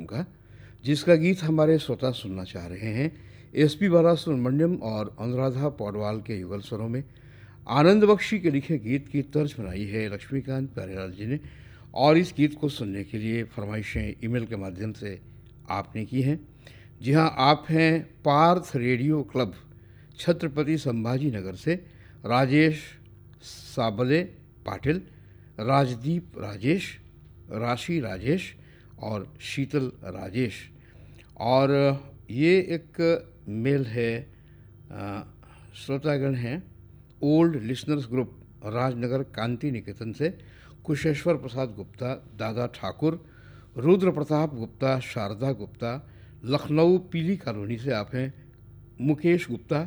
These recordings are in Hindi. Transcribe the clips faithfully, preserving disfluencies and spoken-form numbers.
का, जिसका गीत हमारे श्रोता सुनना चाह रहे हैं। एस पी बालासुब्रमण्यम और अनुराधा पौडवाल के युगल स्वरों में आनंद बख्शी के लिखे गीत की तर्ज बनाई है लक्ष्मीकांत प्यारेलाल जी ने, और इस गीत को सुनने के लिए फरमाइशें ईमेल के माध्यम से आपने की हैं। जी हाँ, आप हैं पार्थ रेडियो क्लब, छत्रपति संभाजी नगर से राजेश साबले पाटिल, राजदीप राजेश, राशि राजेश और शीतल राजेश। और ये एक मेल है, श्रोतागण हैं ओल्ड लिसनर्स ग्रुप राजनगर कांति निकेतन से कुशेश्वर प्रसाद गुप्ता, दादा ठाकुर, रुद्र प्रताप गुप्ता, शारदा गुप्ता, लखनऊ पीली कॉलोनी से आप हैं मुकेश गुप्ता,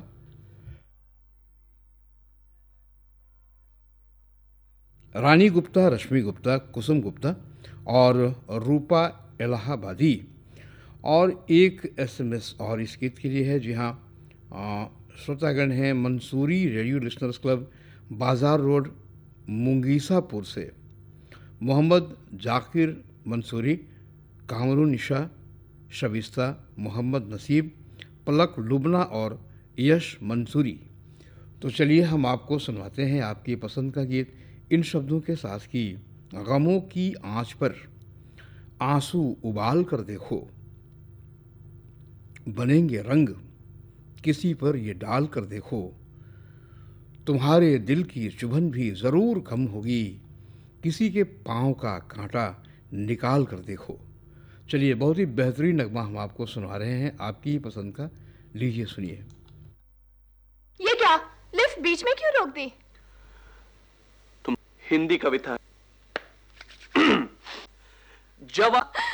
रानी गुप्ता, रश्मि गुप्ता, कुसुम गुप्ता और रूपा इलाहाबादी। और एक एसएमएस और इस गीत के लिए है। जी हाँ, श्रोतागण हैं मंसूरी रेडियो लिसनर्स क्लब, बाजार रोड, मुंगीसापुर से मोहम्मद जाकिर मंसूरी, कामरू निशा, शबिस्ता, मोहम्मद नसीब, पलक लुबना और यश मंसूरी। तो चलिए हम आपको सुनवाते हैं आपकी पसंद का गीत इन शब्दों के साथ कि गमों की आंच पर आंसू उबाल कर देखो, बनेंगे रंग किसी पर ये डाल कर देखो, तुम्हारे दिल की चुभन भी ज़रूर कम होगी, किसी के पाँव का कांटा निकाल कर देखो। चलिए, बहुत ही बेहतरीन नगमा हम आपको सुना रहे हैं आपकी ही पसंद का, लीजिए सुनिए। ये क्या, लिफ्ट बीच में क्यों रोक दी? तुम हिंदी कविता जवा